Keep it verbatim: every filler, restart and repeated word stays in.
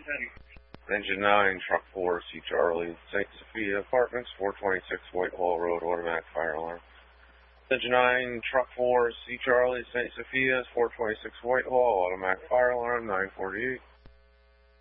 Engine nine, Truck four, C Charlie, Saint Sophia Apartments, four twenty-six Whitehall Road, automatic fire alarm. Engine nine, Truck four, C Charlie, Saint Sophia's, four twenty-six Whitehall, automatic fire alarm, nine forty-eight.